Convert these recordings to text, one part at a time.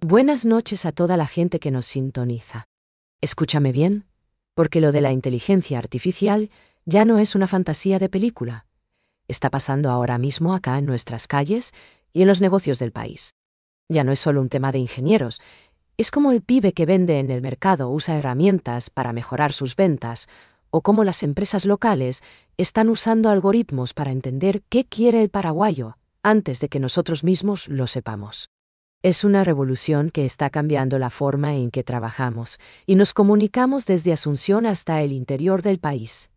Buenas noches a toda la gente que nos sintoniza. Escúchame bien, porque lo de la inteligencia artificial ya no es una fantasía de película. Está pasando ahora mismo acá en nuestras calles y en los negocios del país. Ya no es solo un tema de ingenieros, es como el pibe que vende en el mercado usa herramientas para mejorar sus ventas, o como las empresas locales están usando algoritmos para entender qué quiere el paraguayo antes de que nosotros mismos lo sepamos. Es una revolución que está cambiando la forma en que trabajamos y nos comunicamos desde Asunción hasta el interior del país.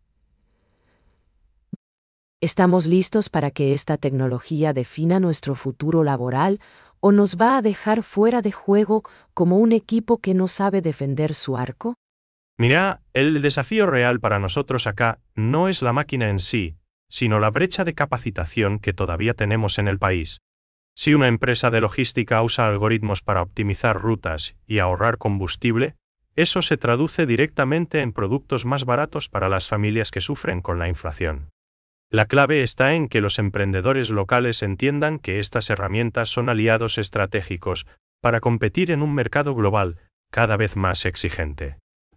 ¿Estamos listos para que esta tecnología defina nuestro futuro laboral o nos va a dejar fuera de juego como un equipo que no sabe defender su arco? Mira, el desafío real para nosotros acá no es la máquina en sí, sino la brecha de capacitación que todavía tenemos en el país. Si una empresa de logística usa algoritmos para optimizar rutas y ahorrar combustible, eso se traduce directamente en productos más baratos para las familias que sufren con la inflación. La clave está en que los emprendedores locales entiendan que estas herramientas son aliados estratégicos para competir en un mercado global cada vez más exigente.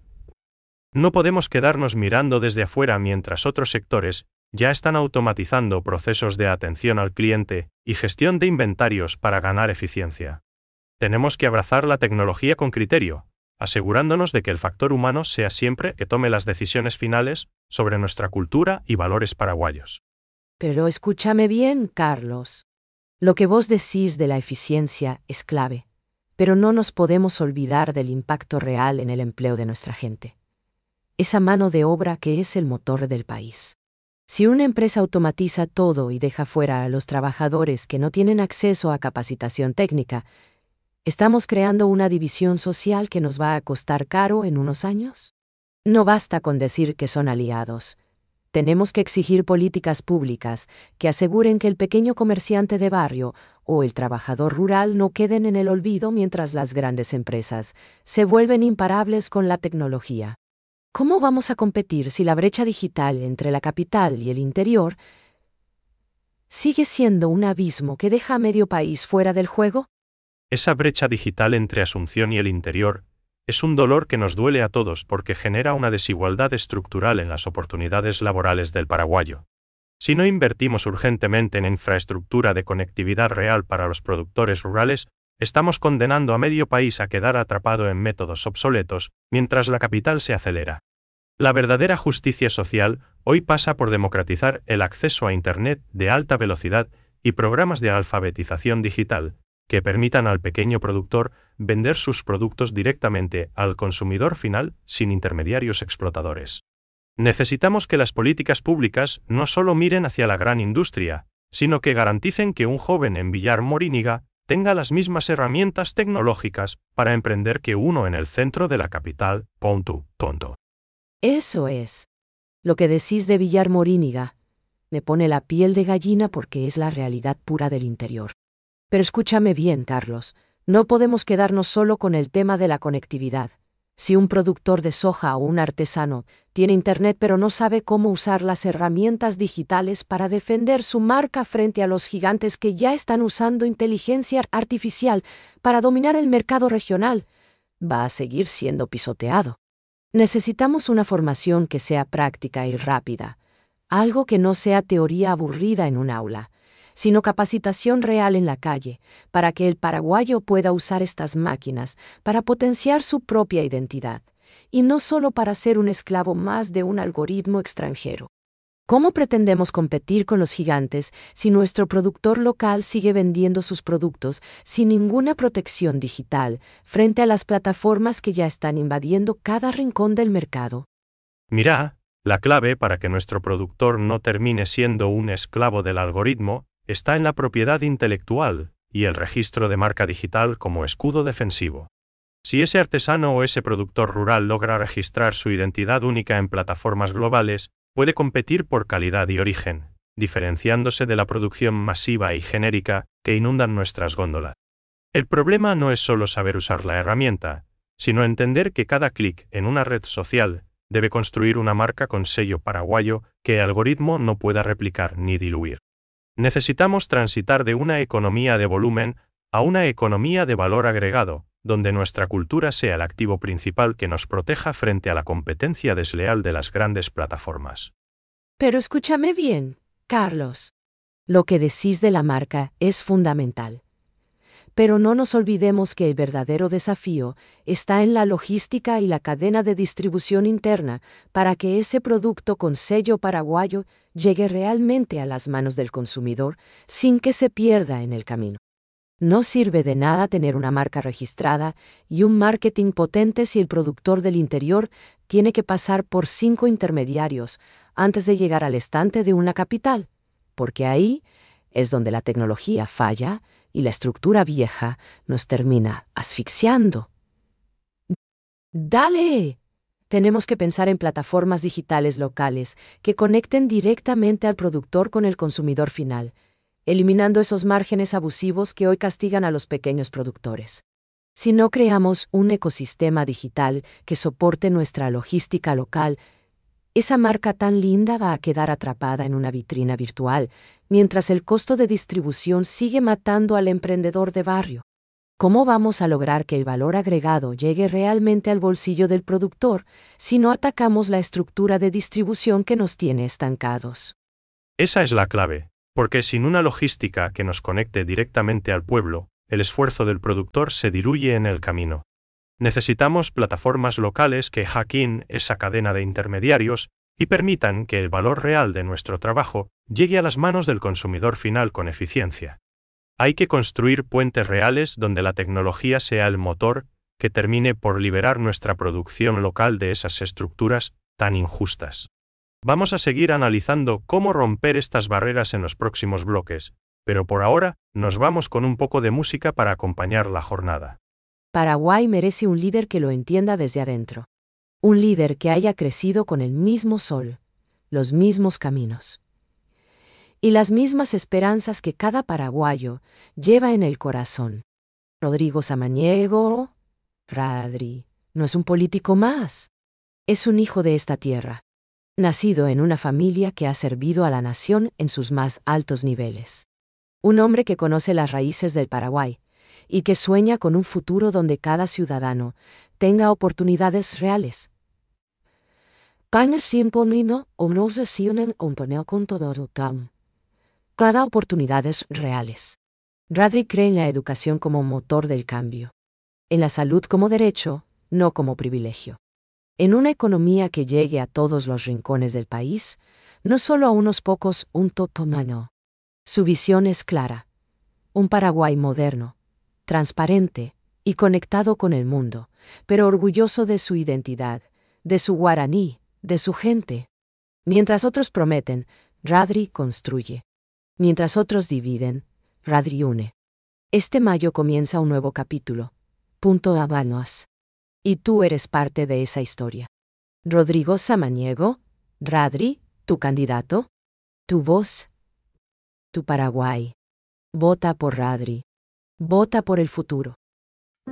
No podemos quedarnos mirando desde afuera mientras otros sectores ya están automatizando procesos de atención al cliente y gestión de inventarios para ganar eficiencia. Tenemos que abrazar la tecnología con criterio, asegurándonos de que el factor humano sea siempre que tome las decisiones finales sobre nuestra cultura y valores paraguayos. Pero escúchame bien, Carlos. Lo que vos decís de la eficiencia es clave, pero no nos podemos olvidar del impacto real en el empleo de nuestra gente. Esa mano de obra que es el motor del país. Si una empresa automatiza todo y deja fuera a los trabajadores que no tienen acceso a capacitación técnica, ¿estamos creando una división social que nos va a costar caro en unos años? No basta con decir que son aliados. Tenemos que exigir políticas públicas que aseguren que el pequeño comerciante de barrio o el trabajador rural no queden en el olvido mientras las grandes empresas se vuelven imparables con la tecnología. ¿Cómo vamos a competir si la brecha digital entre la capital y el interior sigue siendo un abismo que deja a medio país fuera del juego? Esa brecha digital entre Asunción y el interior es un dolor que nos duele a todos porque genera una desigualdad estructural en las oportunidades laborales del paraguayo. Si no invertimos urgentemente en infraestructura de conectividad real para los productores rurales, estamos condenando a medio país a quedar atrapado en métodos obsoletos mientras la capital se acelera. La verdadera justicia social hoy pasa por democratizar el acceso a Internet de alta velocidad y programas de alfabetización digital que permitan al pequeño productor vender sus productos directamente al consumidor final sin intermediarios explotadores. Necesitamos que las políticas públicas no solo miren hacia la gran industria, sino que garanticen que un joven en Villar Moríniga tenga las mismas herramientas tecnológicas para emprender que uno en el centro de la capital, tonto. Eso es. Lo que decís de Villar Moríniga me pone la piel de gallina porque es la realidad pura del interior. Pero escúchame bien, Carlos, no podemos quedarnos solo con el tema de la conectividad. Si un productor de soja o un artesano tiene internet pero no sabe cómo usar las herramientas digitales para defender su marca frente a los gigantes que ya están usando inteligencia artificial para dominar el mercado regional, va a seguir siendo pisoteado. Necesitamos una formación que sea práctica y rápida, algo que no sea teoría aburrida en un aula, sino capacitación real en la calle, para que el paraguayo pueda usar estas máquinas para potenciar su propia identidad, y no solo para ser un esclavo más de un algoritmo extranjero. ¿Cómo pretendemos competir con los gigantes si nuestro productor local sigue vendiendo sus productos sin ninguna protección digital frente a las plataformas que ya están invadiendo cada rincón del mercado? Mira, la clave para que nuestro productor no termine siendo un esclavo del algoritmo está en la propiedad intelectual y el registro de marca digital como escudo defensivo. Si ese artesano o ese productor rural logra registrar su identidad única en plataformas globales, puede competir por calidad y origen, diferenciándose de la producción masiva y genérica que inundan nuestras góndolas. El problema no es solo saber usar la herramienta, sino entender que cada clic en una red social debe construir una marca con sello paraguayo que el algoritmo no pueda replicar ni diluir. Necesitamos transitar de una economía de volumen a una economía de valor agregado, donde nuestra cultura sea el activo principal que nos proteja frente a la competencia desleal de las grandes plataformas. Pero escúchame bien, Carlos. Lo que decís de la marca es fundamental. Pero no nos olvidemos que el verdadero desafío está en la logística y la cadena de distribución interna para que ese producto con sello paraguayo llegue realmente a las manos del consumidor sin que se pierda en el camino. No sirve de nada tener una marca registrada y un marketing potente si el productor del interior tiene que pasar por 5 intermediarios antes de llegar al estante de una capital, porque ahí es donde la tecnología falla y la estructura vieja nos termina asfixiando. ¡Dale! Tenemos que pensar en plataformas digitales locales que conecten directamente al productor con el consumidor final, eliminando esos márgenes abusivos que hoy castigan a los pequeños productores. Si no creamos un ecosistema digital que soporte nuestra logística local, esa marca tan linda va a quedar atrapada en una vitrina virtual, mientras el costo de distribución sigue matando al emprendedor de barrio. ¿Cómo vamos a lograr que el valor agregado llegue realmente al bolsillo del productor si no atacamos la estructura de distribución que nos tiene estancados? Esa es la clave, porque sin una logística que nos conecte directamente al pueblo, el esfuerzo del productor se diluye en el camino. Necesitamos plataformas locales que hackeen esa cadena de intermediarios y permitan que el valor real de nuestro trabajo llegue a las manos del consumidor final con eficiencia. Hay que construir puentes reales donde la tecnología sea el motor que termine por liberar nuestra producción local de esas estructuras tan injustas. Vamos a seguir analizando cómo romper estas barreras en los próximos bloques, pero por ahora nos vamos con un poco de música para acompañar la jornada. Paraguay merece un líder que lo entienda desde adentro. Un líder que haya crecido con el mismo sol, los mismos caminos y las mismas esperanzas que cada paraguayo lleva en el corazón. Rodrigo Samaniego, Radri, no es un político más. Es un hijo de esta tierra, nacido en una familia que ha servido a la nación en sus más altos niveles. Un hombre que conoce las raíces del Paraguay y que sueña con un futuro donde cada ciudadano tenga oportunidades reales. Cada oportunidades reales. Radri cree en la educación como motor del cambio. En la salud como derecho, no como privilegio. En una economía que llegue a todos los rincones del país, no solo a unos pocos, un totomano. Su visión es clara. Un Paraguay moderno, transparente y conectado con el mundo, pero orgulloso de su identidad, de su guaraní, de su gente. Mientras otros prometen, Radri construye. Mientras otros dividen, Radri une. Este mayo comienza un nuevo capítulo. Punto Habanos. Y tú eres parte de esa historia. Rodrigo Samaniego, Radri, tu candidato, tu voz, tu Paraguay. Vota por Radri. Vota por el futuro.